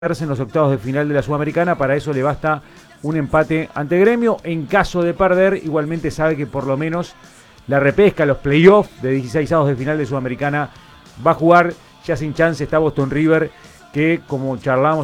en los octavos de final de la Sudamericana. Para eso le basta un empate ante Gremio. En caso de perder, igualmente sabe que por lo menos la repesca, los playoffs de 16avos de final de Sudamericana va a jugar. Ya sin chance está Boston River, que como charlamos